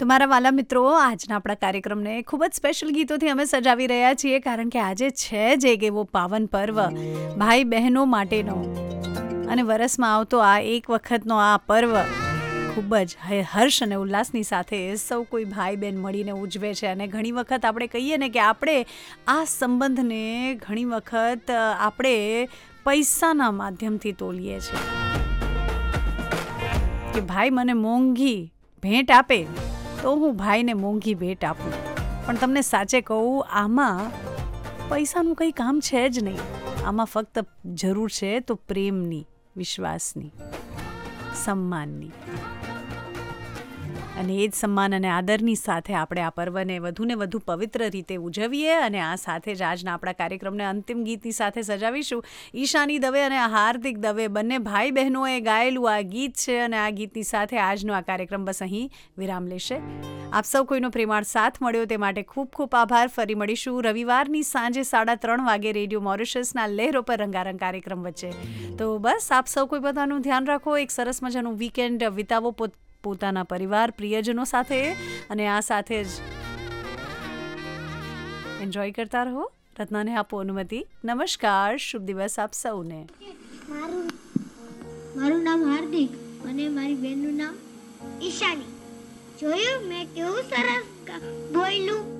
તો મારા વાલા મિત્રો, આજના આપણા કાર્યક્રમને ખૂબ જ સ્પેશિયલ ગીતોથી અમે સજાવી રહ્યા છીએ, કારણ કે આજે છે જ એક એવો પાવન પર્વ ભાઈ બહેનો માટેનો, અને વરસમાં આવતો આ એક વખતનો આ પર્વ ખૂબ જ હર્ષ અને ઉલ્લાસની સાથે સૌ કોઈ ભાઈ બહેન મળીને ઉજવે છે. અને ઘણી વખત આપણે કહીએ ને કે આપણે આ સંબંધને ઘણી વખત આપણે પૈસાના માધ્યમથી તોલીએ છીએ કે ભાઈ મને મોંઘી ભેટ આપે તો હું ભાઈને મોંઘી ભેટ આપું. પણ તમને સાચે કહું, આમાં પૈસાનું કંઈ કામ છે જ નહીં. આમાં ફક્ત જરૂર છે તો પ્રેમની, વિશ્વાસની, સન્માનની. અને એ જ સન્માન અને આદરની સાથે આપણે આ પર્વને વધુને વધુ પવિત્ર રીતે ઉજવીએ. અને આ સાથે જ આજના આપણા કાર્યક્રમને અંતિમ ગીતની સાથે સજાવીશું. ઈશાની દવે અને હાર્દિક દવે બંને ભાઈ બહેનોએ ગાયેલું આ ગીત છે, અને આ ગીતની સાથે આજનો આ કાર્યક્રમ બસ અહીં વિરામ લેશે. આપ સૌ કોઈનો પ્રેમાળ સાથ મળ્યો તે માટે ખૂબ ખૂબ આભાર. ફરી મળીશું રવિવારની સાંજે 3:30 વાગે રેડિયો મોરિશસના લહેરો પર રંગારંગ કાર્યક્રમ વચ્ચે. તો બસ આપ સૌ કોઈ પોતાનું ધ્યાન રાખો, એક સરસ મજાનું વીકેન્ડ વિતાવો પોતાના પરિવાર પ્રિયજનો સાથે, અને આ સાથે જ એન્જોય કરતા રહો. રત્નાને આપો અનુમતિ. નમસ્કાર, શુભ દિવસ આપ સૌને. મારું નામ હાર્દિક અને મારી બહેનનું નામ ઈશાની. જોયું મેં કેવું સરસ બોલ્યું.